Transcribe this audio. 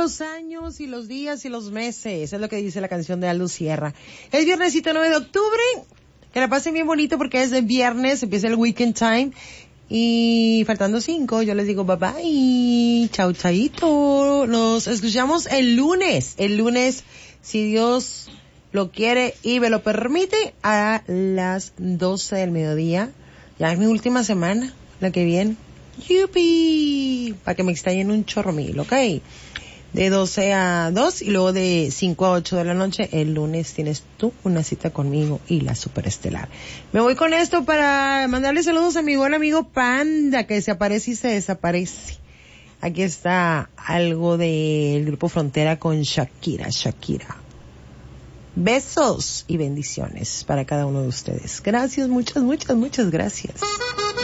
los años y los días y los meses. Es lo que dice la canción de Aldo Sierra. Es viernesito 9 de octubre. Que la pasen bien bonito porque es de viernes, empieza el weekend time. Y faltando 5, yo les digo bye bye. Chau, chaito. Nos escuchamos el lunes. El lunes, si Dios lo quiere y me lo permite, a las 12 del mediodía. Ya es mi última semana, la que viene. ¡Yupi! Para que me extrañen un chorro mil, ¿ok? De 12 a 2 y luego de 5 a 8 de la noche, el lunes tienes tú una cita conmigo y la Superestelar. Me voy con esto para mandarle saludos a mi buen amigo Panda, que se aparece y se desaparece. Aquí está algo del Grupo Frontera con Shakira. Besos y bendiciones para cada uno de ustedes. Gracias, muchas gracias.